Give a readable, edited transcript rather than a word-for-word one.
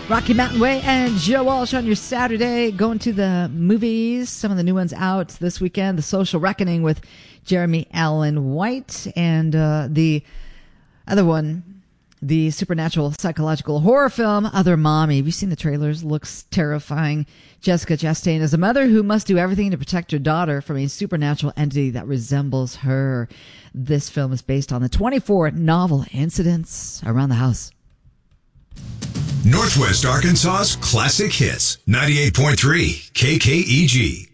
Rocky Mountain Way and Joe Walsh on your Saturday, going to the movies. Some of the new ones out this weekend. The Social Reckoning with Jeremy Allen White, and the other one, the supernatural psychological horror film, Other Mommy. Have you seen the trailers? Looks terrifying. Jessica Chastain is a mother who must do everything to protect her daughter from a supernatural entity that resembles her. This film is based on the 24 novel incidents around the house. Northwest Arkansas's classic hits, 98.3 KKEG.